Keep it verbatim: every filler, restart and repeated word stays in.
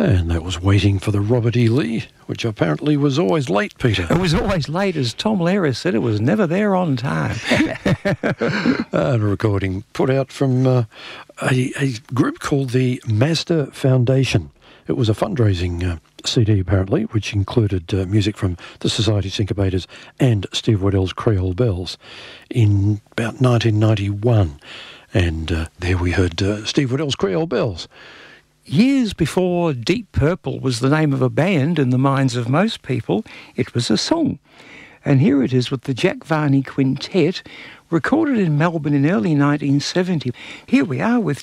And that was Waiting for the Robert E. Lee, which apparently was always late, Peter. It was always late, as Tom Lehrer said. It was never there on time. A recording put out from uh, a, a group called the Mazda Foundation. It was a fundraising uh, C D, apparently, which included uh, music from the Society Syncopators and Steve Waddell's Creole Bells in about nineteen ninety-one. And uh, there we heard uh, Steve Waddell's Creole Bells. Years before Deep Purple was the name of a band in the minds of most people, it was a song. And here it is with the Jack Varney Quintet, recorded in Melbourne in early nineteen seventy. Here we are with